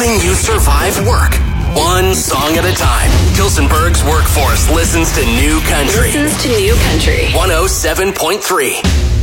helping you survive work. One song at a time. Kilsenberg's workforce listens to New Country. 107.3.